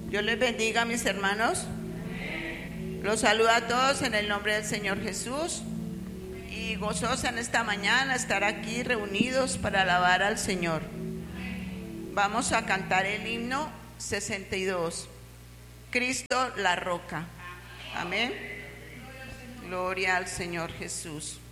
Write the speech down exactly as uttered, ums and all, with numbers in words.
Dios les bendiga, mis hermanos. Los saludo a todos en el nombre del Señor Jesús y gozosa en esta mañana estar aquí reunidos para alabar al Señor. Vamos a cantar el himno sesenta y dos, Cristo la roca. Amén. Gloria al Señor Jesús.